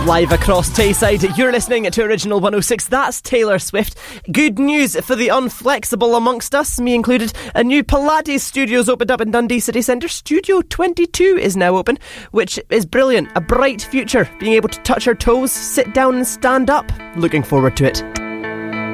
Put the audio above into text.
Live across Tayside, you're listening to Original 106. That's Taylor Swift. Good news for the unflexible amongst us, me included. A new Pilates studio's opened up in Dundee City Centre. Studio 22 is now open, which is brilliant. A bright future, being able to touch our toes, sit down and stand up. Looking forward to it.